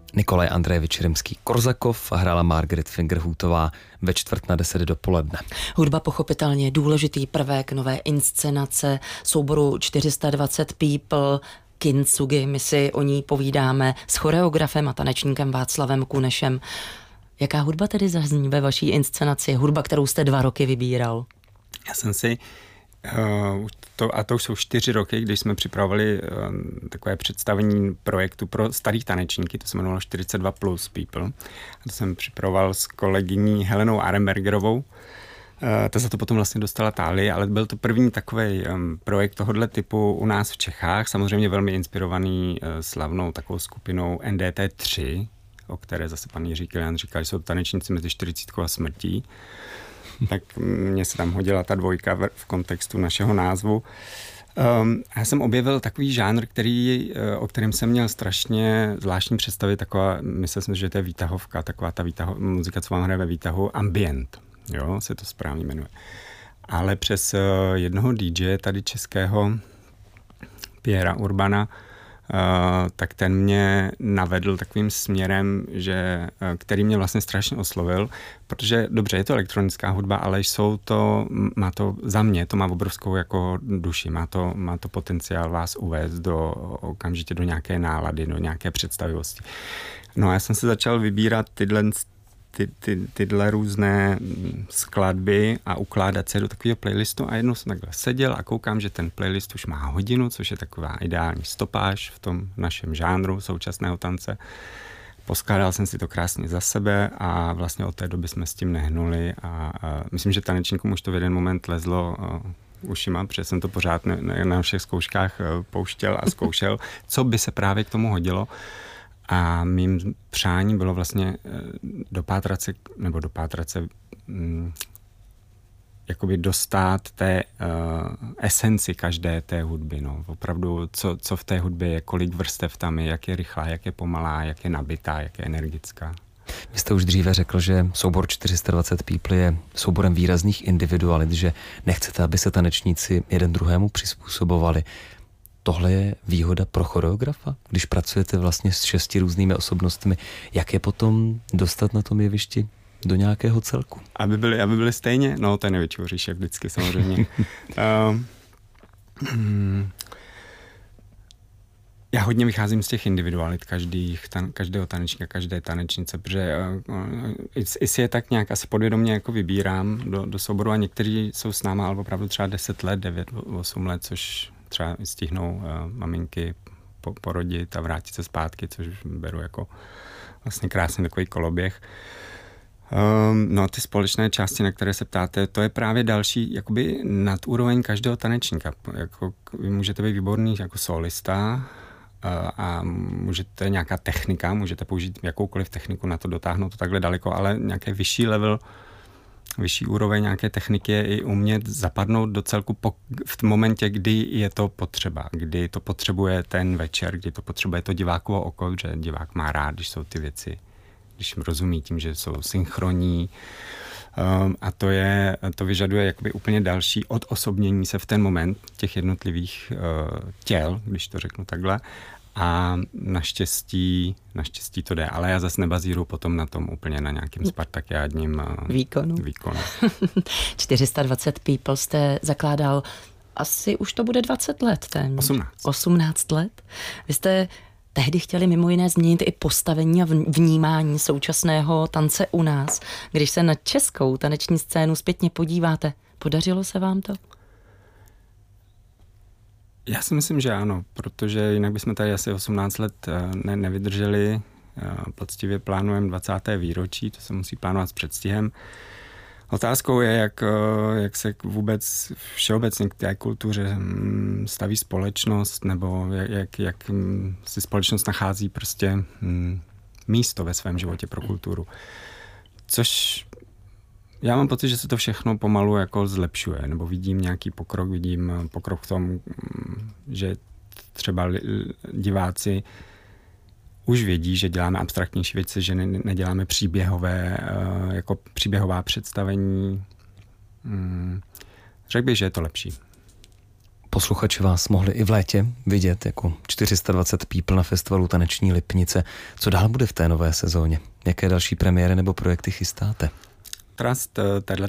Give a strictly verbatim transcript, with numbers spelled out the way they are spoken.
Nikolaj Andrejevič Rimský-Korzakov a hrála Margaret Fingerhootová ve čtvrt na deset dopoledne. Hudba pochopitelně důležitý prvek nové inscenace souboru čtyři sta dvacet People, Kintsugi. My si o ní povídáme s choreografem a tanečníkem Václavem Kunešem. Jaká hudba tedy zazní ve vaší inscenaci? Hudba, kterou jste dva roky vybíral. Já jsem si, uh, to, a to už jsou čtyři roky, když jsme připravovali uh, takové představení projektu pro starý tanečníky, to se jmenovalo čtyřicet dva plus People. A to jsem připravoval s kolegyní Helenou Arenbergerovou. Uh, ta za to potom vlastně dostala Tálii, ale byl to první takový um, projekt tohohle typu u nás v Čechách, samozřejmě velmi inspirovaný uh, slavnou takovou skupinou N D T tři, o které zase pan Jiří Kilian říkal, že jsou tanečníci mezi čtyřicítkou a smrtí. Tak mně se tam hodila ta dvojka v, v kontextu našeho názvu. Um, já jsem objevil takový žánr, který, o kterém jsem měl strašně zvláštní představy, taková, myslím si, že to je výtahovka, taková ta výtaho, muzika, co vám hraje ve výtahu, ambient, jo, se to správně jmenuje. Ale přes uh, jednoho D J tady českého, Piera Urbana, Uh, tak ten mě navedl takovým směrem, že, uh, který mě vlastně strašně oslovil, protože dobře, je to elektronická hudba, ale jsou to, má to za mě, to má obrovskou jako duši, má to, má to potenciál vás uvést do, okamžitě do nějaké nálady, do nějaké představivosti. No a já jsem se začal vybírat tyhle Ty, ty, tyhle různé skladby a ukládat se do takového playlistu a jednou jsem takhle seděl a koukám, že ten playlist už má hodinu, což je taková ideální stopáž v tom našem žánru současného tance. Poskládal jsem si to krásně za sebe a vlastně od té doby jsme s tím nehnuli a, a myslím, že tanečníkům už to v jeden moment lezlo uh, ušima, protože jsem to pořád ne, ne, na všech zkouškách uh, pouštěl a zkoušel, co by se právě k tomu hodilo. A mým přáním bylo vlastně dopátrat se, nebo dopátrat se, mm, jakoby dostat té uh, esenci každé té hudby, no. Opravdu, co, co v té hudbě je, kolik vrstev tam je, jak je rychlá, jak je pomalá, jak je nabitá, jak je energická. Vy jste už dříve řekl, že soubor čtyři sta dvacet People je souborem výrazných individualit, že nechcete, aby se tanečníci jeden druhému přizpůsobovali. Tohle je výhoda pro choreografa, když pracujete vlastně s šesti různými osobnostmi. Jak je potom dostat na tom jevišti do nějakého celku? Aby byli, aby byli stejně? No, to je největší oříšek vždycky, samozřejmě. uh, hmm. Já hodně vycházím z těch individualit každých, tan, každého tanečníka, každé tanečnice, protože uh, jestli je tak nějak asi podvědomě jako vybírám do, do souboru a někteří jsou s náma, ale opravdu třeba deset let, devět, osm let, což třeba stihnou uh, maminky po, porodit a vrátit se zpátky, což beru jako vlastně krásný takový koloběh. Um, no a ty společné části, na které se ptáte, to je právě další jakoby nadúroveň každého tanečníka. Jako, vy můžete být výborný jako solista uh, a můžete nějaká technika, můžete použít jakoukoliv techniku na to dotáhnout to takhle daleko, ale nějaký vyšší level, vyšší úroveň nějaké techniky je i umět zapadnout do celku po, v momentě, kdy je to potřeba, kdy to potřebuje ten večer, kdy to potřebuje to divákovo oko, že divák má rád, když jsou ty věci, když jim rozumí tím, že jsou synchronní. Um, a to je, to vyžaduje jakoby úplně další odosobnění se v ten moment těch jednotlivých uh, těl, když to řeknu takhle. A naštěstí, naštěstí to jde, ale já zase nebazíru potom na tom úplně na nějakým spartakiádním výkonu. výkonu. čtyři sta dvacet People jste zakládal asi už to bude dvacet let. Ten. osmnáct. osmnáct let. Vy jste tehdy chtěli mimo jiné změnit i postavení a vnímání současného tance u nás. Když se na českou taneční scénu zpětně podíváte, podařilo se vám to? Já si myslím, že ano, protože jinak bychom tady asi osmnáct let ne, nevydrželi. Poctivě plánujeme dvacáté výročí, to se musí plánovat s předstihem. Otázkou je, jak, jak se vůbec všeobecně k té kultuře staví společnost, nebo jak, jak si společnost nachází prostě místo ve svém životě pro kulturu. Což já mám pocit, že se to všechno pomalu jako zlepšuje, nebo vidím nějaký pokrok, vidím pokrok v tom, že třeba diváci už vědí, že děláme abstraktnější věci, že ne, neděláme příběhové, jako příběhová představení. Řekl bych, že je to lepší. posluchači vás mohli i v létě vidět jako čtyři sta dvacet People na festivalu Taneční Lipnice. Co dál bude v té nové sezóně? Jaké další premiéry nebo projekty chystáte? Trast, tato